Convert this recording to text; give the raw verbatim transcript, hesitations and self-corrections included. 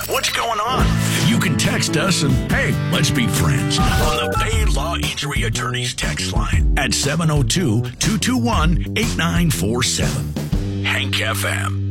What's going on? You can text us and, hey, let's be friends on the Bay Law Injury Attorneys text line at seven oh two, two two one, eight nine four seven. Hank F M.